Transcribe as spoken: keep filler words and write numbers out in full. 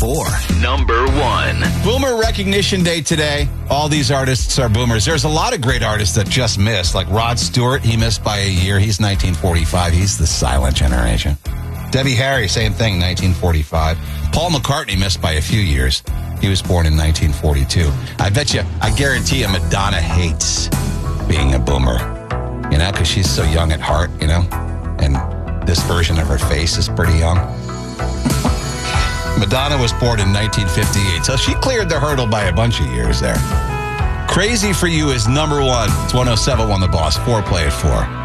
four. Number one. Boomer Recognition Day today. All these artists are boomers. There's a lot of great artists that just missed, like Rod Stewart. He missed by a year. He's nineteen forty-five. He's the silent generation. Debbie Harry, same thing, nineteen forty-five. Paul McCartney missed by a few years. He was born in nineteen forty-two. I bet you, I guarantee you, Madonna hates being a boomer. You know, because she's so young at heart, you know? And this version of her face is pretty young. Madonna was born in nineteen fifty-eight, so she cleared the hurdle by a bunch of years there. Crazy for You is number one. It's one oh seven point one The Boss. Four, play it four.